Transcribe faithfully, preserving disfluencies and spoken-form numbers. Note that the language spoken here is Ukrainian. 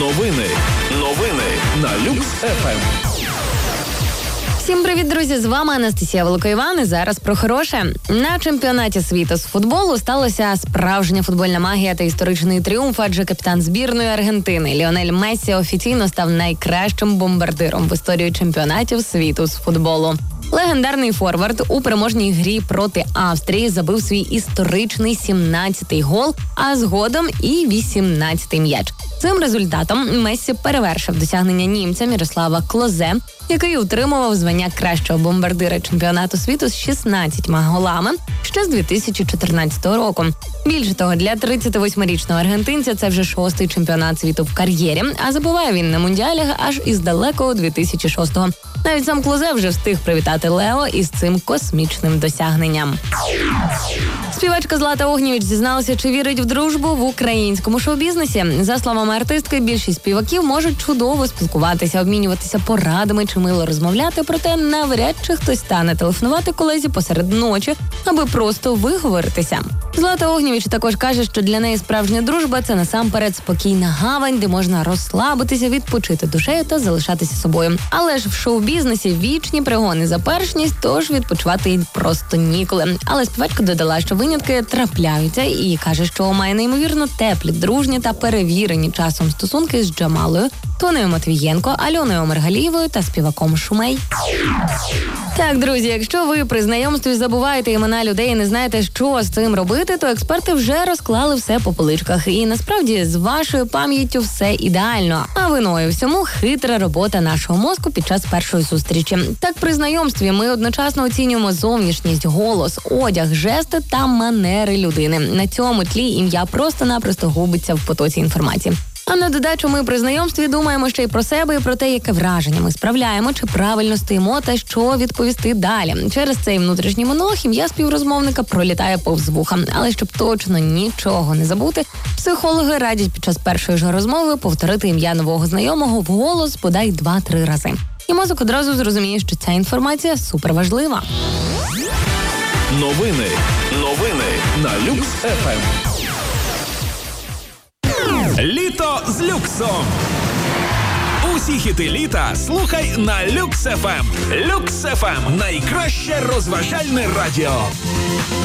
Новини. Новини на Люкс еф ем. Всім привіт, друзі! З вами Анастасія Волокоїван і зараз про хороше. На чемпіонаті світу з футболу сталася справжня футбольна магія та історичний тріумф, адже капітан збірної Аргентини Ліонель Мессі офіційно став найкращим бомбардиром в історії чемпіонатів світу з футболу. Легендарний форвард у переможній грі проти Австрії забив свій історичний сімнадцятий гол, а згодом і вісімнадцятий м'яч. Цим результатом Мессі перевершив досягнення німця Мірослава Клозе, який утримував звання кращого бомбардира чемпіонату світу з шістнадцятьма голами ще з дві тисячі чотирнадцятого року. Більше того, для тридцятивосьмирічного аргентинця це вже шостий чемпіонат світу в кар'єрі, а забуває він на мундіалях аж із далекого дві тисячі шостого. Навіть сам Клозе вже встиг привітати Лео із цим космічним досягненням. Співачка Злата Огнєвіч зізналася, чи вірить в дружбу в українському шоу-бізнесі. За словами артистки, більшість співаків можуть чудово спілкуватися, обмінюватися порадами чи мило розмовляти, проте навряд чи хтось стане телефонувати колезі посеред ночі, аби просто виговоритися. Злата Огнєвіч також каже, що для неї справжня дружба – це насамперед спокійна гавань, де можна розслабитися, відпочити душею та залишатися собою. Але ж в шоу-бізнесі вічні пригони за першність, тож відпочивати їй просто ніколи. Але співачка додала, що винятки трапляються і каже, що має неймовірно теплі, дружні та перевірені часом стосунки з Джамалою, Тонею Матвієнко, Альоною Омергалієвою та співаком Шумей. Так, друзі, якщо ви при знайомстві забуваєте імена людей і не знаєте, що з цим робити, то експерти вже розклали все по поличках. І насправді з вашою пам'яттю все ідеально. А виною всьому хитра робота нашого мозку під час першої зустрічі. Так, при знайомстві ми одночасно оцінюємо зовнішність, голос, одяг, жести та манери людини. На цьому тлі ім'я просто-напросто губиться в потоці інформації. А на додачу ми при знайомстві думаємо ще й про себе і про те, яке враження ми справляємо, чи правильно стоїмо та що відповісти далі. Через цей внутрішній монолог ім'я співрозмовника пролітає повз вуха. Але щоб точно нічого не забути, психологи радять під час першої ж розмови повторити ім'я нового знайомого вголос бодай два-три рази. І мозок одразу зрозуміє, що ця інформація суперважлива. Новини. Новини на Люкс еф ем. Літо з люксом. Усі хіти літа слухай на Люкс еф ем. Люкс еф ем – найкраще розважальне радіо.